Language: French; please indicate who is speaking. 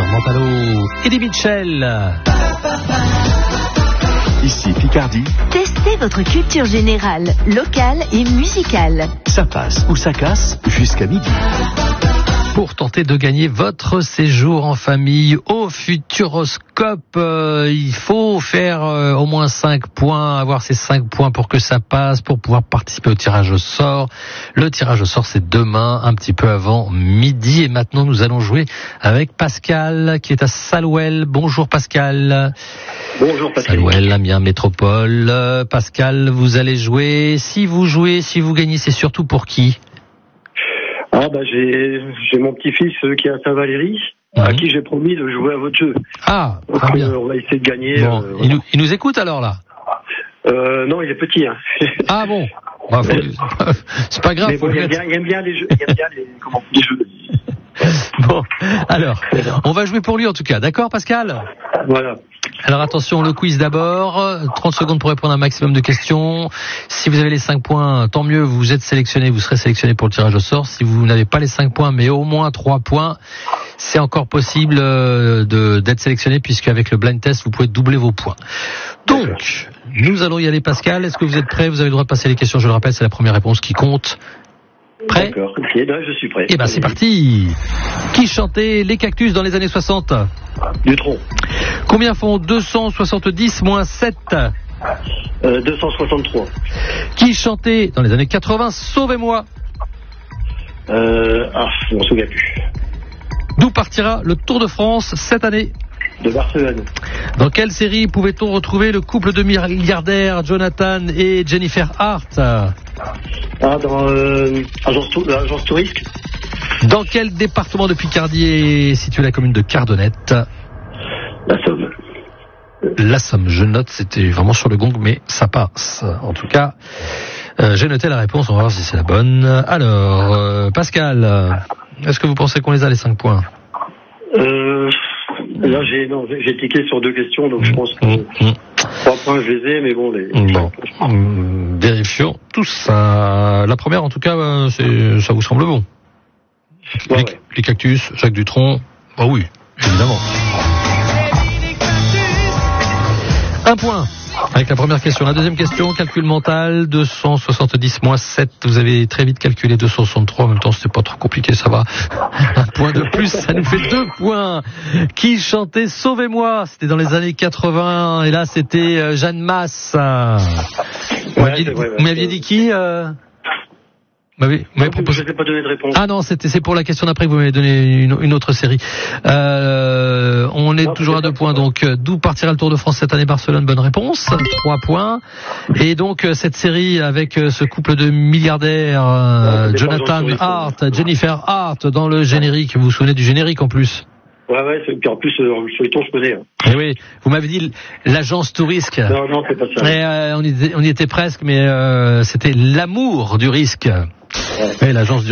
Speaker 1: Montalo, Eddie Mitchell.
Speaker 2: Ici Picardie.
Speaker 3: Testez votre culture générale, locale et musicale.
Speaker 2: Ça passe ou ça casse jusqu'à midi.
Speaker 1: Pour tenter de gagner votre séjour en famille au Futuroscope, il faut faire au moins 5 points, avoir ces 5 points pour que ça passe, pour pouvoir participer au tirage au sort. Le tirage au sort, c'est demain, un petit peu avant midi. Et maintenant, nous allons jouer avec Pascal, qui est à Salouel. Bonjour Pascal.
Speaker 4: Bonjour Pascal.
Speaker 1: Salouel, Amiens Métropole. Pascal, vous allez jouer. Si vous gagnez, c'est surtout pour qui ?
Speaker 4: Ah bah j'ai mon petit-fils qui est à Saint-Valéry, à qui j'ai promis de jouer à votre jeu.
Speaker 1: Ah,
Speaker 4: donc,
Speaker 1: très bien.
Speaker 4: On va essayer de gagner.
Speaker 1: Bon,
Speaker 4: voilà.
Speaker 1: il nous écoute alors là ?
Speaker 4: Non, il est petit. Hein.
Speaker 1: Ah bon, bah, c'est pas grave.
Speaker 4: Mais bon, il aime bien les jeux. Il aime bien les jeux.
Speaker 1: Bon, alors, on va jouer pour lui en tout cas. D'accord Pascal ?
Speaker 4: Voilà.
Speaker 1: Alors attention, le quiz d'abord, 30 secondes pour répondre à un maximum de questions. Si vous avez les 5 points, tant mieux, vous êtes sélectionné, vous serez sélectionné pour le tirage au sort. Si vous n'avez pas les 5 points, mais au moins 3 points, c'est encore possible d'être sélectionné, puisque avec le blind test, vous pouvez doubler vos points. Donc, nous allons y aller Pascal, est-ce que vous êtes prêt ? Vous avez le droit de passer les questions, je le rappelle, c'est la première réponse qui compte. Prêt ?
Speaker 4: D'accord, ok, là je suis prêt.
Speaker 1: Eh ben c'est parti. Qui chantait les Cactus dans les années 60 ?
Speaker 4: Dutronc.
Speaker 1: Combien font 270 moins 7 ?
Speaker 4: 263.
Speaker 1: Qui chantait dans les années 80 Sauvez-moi ?
Speaker 4: Je m'en souviens plus.
Speaker 1: D'où partira le Tour de France cette année ?
Speaker 4: De Barcelone.
Speaker 1: Dans quelle série pouvait-on retrouver le couple de milliardaires Jonathan et Jennifer Hart ?
Speaker 4: Dans l'agence Tourisque.
Speaker 1: Dans quel département de Picardie est située la commune de Cardonnette ?
Speaker 4: La Somme.
Speaker 1: La Somme, je note, c'était vraiment sur le gong, mais ça passe. En tout cas, j'ai noté la réponse, on va voir si c'est la bonne. Alors, Pascal, est-ce que vous pensez qu'on les a les 5 points ?
Speaker 4: Là, j'ai tiqué sur 2 questions, donc je pense que 3 points, je les ai, mais bon,
Speaker 1: Bon, vérifions tout ça. La première, en tout cas, ça vous semble bon ?
Speaker 4: Ouais,
Speaker 1: les Cactus, Jacques Dutronc, bah oui, évidemment. 1 point avec la première question. La deuxième question, calcul mental, 270 moins 7. Vous avez très vite calculé 263. En même temps, c'était pas trop compliqué, ça va. 1 point de plus, ça nous fait 2 points. Qui chantait Sauvez-moi ? C'était dans les années 80. Et là, c'était Jeanne Masse. Vous m'aviez dit qui Vous m'avez proposé...
Speaker 4: Je ne t'ai pas donné de réponse.
Speaker 1: Ah non, c'est pour la question d'après que vous m'avez donné une autre série. On est toujours à 2 points, donc d'où partira le Tour de France cette année ? Barcelone, bonne réponse, 3 points. Et donc cette série avec ce couple de milliardaires, Jonathan Hart, Jennifer Hart, dans le générique, vous vous souvenez du générique en plus ?
Speaker 4: Ouais, puis en plus, sur le ton, je connais. Hein.
Speaker 1: Eh oui, vous m'avez dit l'agence Tourisque.
Speaker 4: Non, c'est pas ça.
Speaker 1: Et, on y était presque, mais c'était l'amour du risque. Ouais. Et l'agence